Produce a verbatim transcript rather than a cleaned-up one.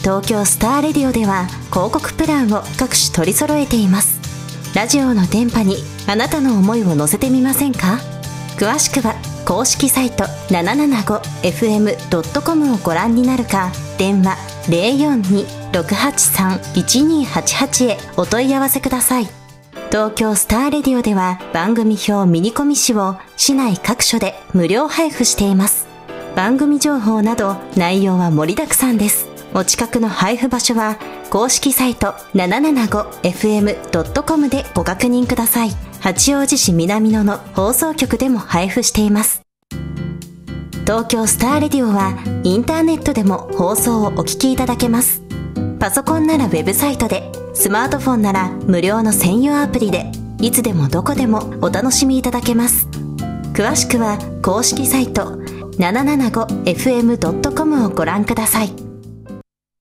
東京スターレディオでは広告プランを各種取り揃えています。ラジオの電波にあなたの思いを乗せてみませんか？詳しくは公式サイト ななななごエフエムドットコム をご覧になるか、電話 ゼロよんに ろくはちさん いちにはちはち へお問い合わせください。東京スターレディオでは番組表ミニコミ誌を市内各所で無料配布しています。番組情報など内容は盛りだくさんです。お近くの配布場所は公式サイト ななななごエフエムドットコム でご確認ください。八王子市南野の放送局でも配布しています。東京スターレディオはインターネットでも放送をお聞きいただけます。パソコンならウェブサイトで、スマートフォンなら無料の専用アプリで、いつでもどこでもお楽しみいただけます。詳しくは公式サイト ななななごエフエムドットコム をご覧ください。